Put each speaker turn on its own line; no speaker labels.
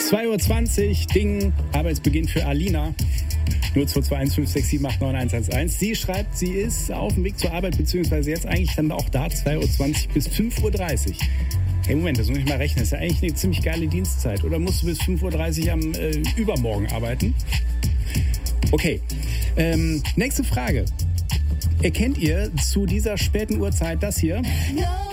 2:20 Uhr, Ding, Arbeitsbeginn für Alina. 022156789111. Sie schreibt, sie ist auf dem Weg zur Arbeit, beziehungsweise jetzt eigentlich dann auch da, 2:20 Uhr bis 5:30 Uhr. Hey, Moment, das muss ich mal rechnen. Das ist ja eigentlich eine ziemlich geile Dienstzeit. Oder musst du bis 5:30 Uhr am Übermorgen arbeiten? Okay, nächste Frage. Erkennt ihr zu dieser späten Uhrzeit das hier?